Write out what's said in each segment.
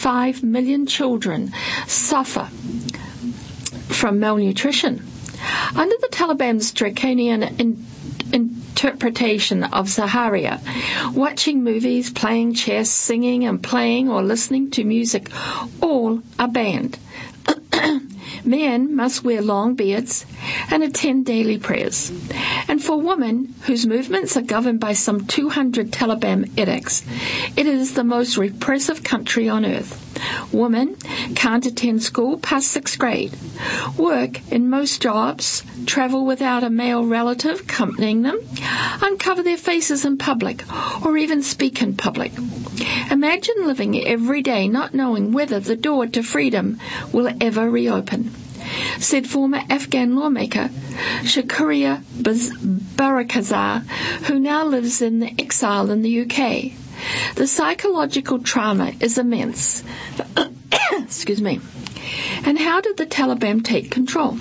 5 million children suffer from malnutrition. Under the Taliban's draconian interpretation of Sharia, watching movies, playing chess, singing and playing or listening to music, all are banned. Men must wear long beards and attend daily prayers. And for women, whose movements are governed by some 200 Taliban edicts, it is the most repressive country on earth. Women can't attend school past 6th grade, work in most jobs, travel without a male relative accompanying them, uncover their faces in public, or even speak in public. Imagine living every day not knowing whether the door to freedom will ever reopen, said former Afghan lawmaker Shakuriya Barakazar, who now lives in exile in the UK. The psychological trauma is immense. Excuse me. And how did the Taliban take control?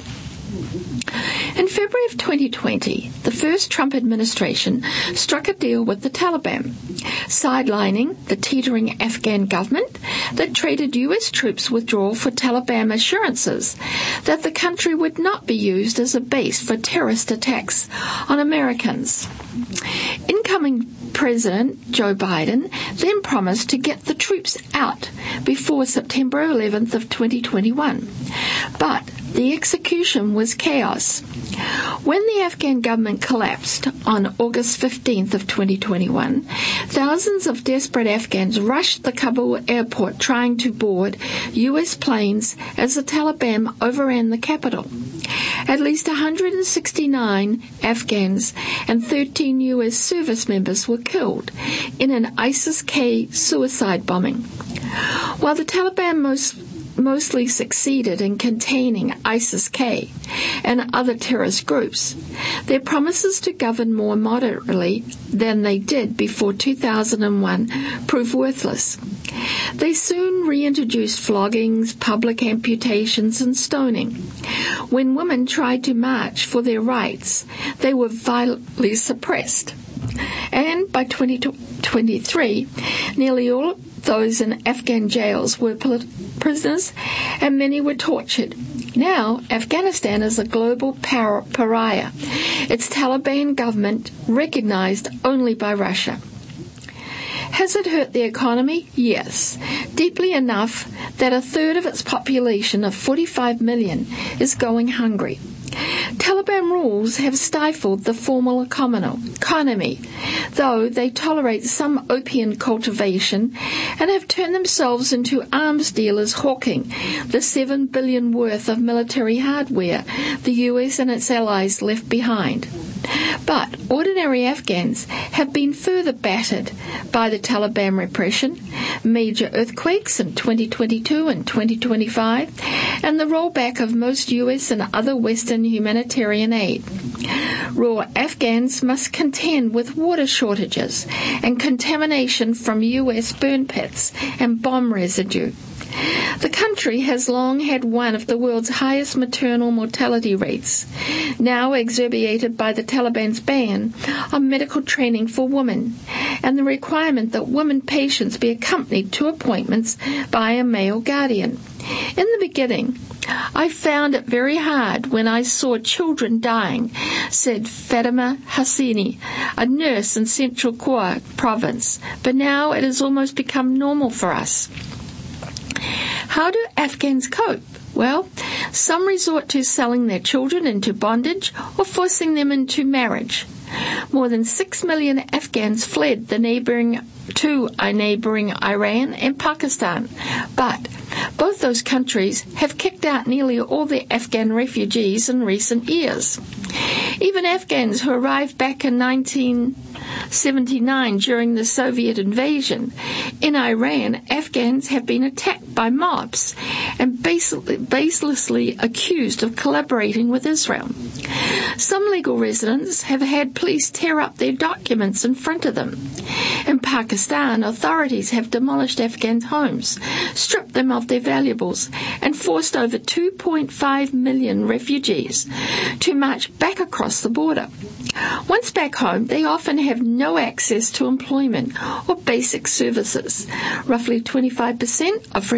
In February of 2020, the first Trump administration struck a deal with the Taliban, sidelining the teetering Afghan government that traded U.S. troops' withdrawal for Taliban assurances that the country would not be used as a base for terrorist attacks on Americans. Incoming President Joe Biden then promised to get the troops out before September 11th of 2021. But the execution was chaos. When the Afghan government collapsed on August 15th of 2021, thousands of desperate Afghans rushed the Kabul airport trying to board U.S. planes as the Taliban overran the capital. At least 169 Afghans and 13 U.S. service members were killed in an ISIS-K suicide bombing. While the Taliban mostly succeeded in containing ISIS-K and other terrorist groups, their promises to govern more moderately than they did before 2001 proved worthless. They soon reintroduced floggings, public amputations, and stoning. When women tried to march for their rights, they were violently suppressed. And by 2023, nearly all those in Afghan jails were prisoners, and many were tortured. Now, Afghanistan is a global pariah, its Taliban government recognized only by Russia. Has it hurt the economy? Yes, deeply enough that a third of its population of 45 million is going hungry. Taliban rules have stifled the formal economy, though they tolerate some opium cultivation and have turned themselves into arms dealers hawking the $7 billion worth of military hardware the US and its allies left behind. But ordinary Afghans have been further battered by the Taliban repression, major earthquakes in 2022 and 2025, and the rollback of most US and other Western humanitarian aid. Raw Afghans must contend with water shortages and contamination from US burn pits and bomb residue. The country has long had one of the world's highest maternal mortality rates, now exacerbated by the Taliban's ban on medical training for women and the requirement that women patients be accompanied to appointments by a male guardian. In the beginning, I found it very hard when I saw children dying, said Fatima Hassini, a nurse in Central Khor province, but now it has almost become normal for us. How do Afghans cope? Well, some resort to selling their children into bondage or forcing them into marriage. More than 6 million Afghans fled to neighboring Iran and Pakistan, but both those countries have kicked out nearly all their Afghan refugees in recent years. Even Afghans who arrived back in 1979 during the Soviet invasion in Iran, Afghans have been attacked by mobs and baselessly accused of collaborating with Israel. Some legal residents have had police tear up their documents in front of them. In Pakistan, Afghanistan, authorities have demolished Afghan homes, stripped them of their valuables, and forced over 2.5 million refugees to march back across the border. Once back home, they often have no access to employment or basic services. Roughly 25% of